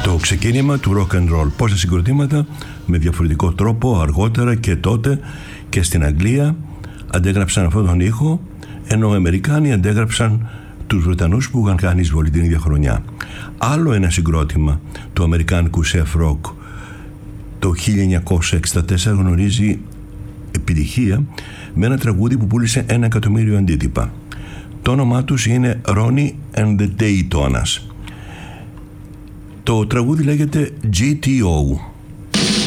Το ξεκίνημα του rock and roll. Πόσα συγκροτήματα με διαφορετικό τρόπο αργότερα και τότε και στην Αγγλία αντέγραψαν αυτόν τον ήχο, ενώ οι Αμερικάνοι αντέγραψαν τους Βρετανούς που είχαν κάνει εισβολή την ίδια χρονιά. Άλλο ένα συγκρότημα του αμερικάνικου chef rock το 1964 γνωρίζει επιτυχία με ένα τραγούδι που πούλησε 1 εκατομμύριο αντίτυπα. Το όνομά τους είναι Ronnie and the Daytonas. Το τραγούδι λέγεται GTO.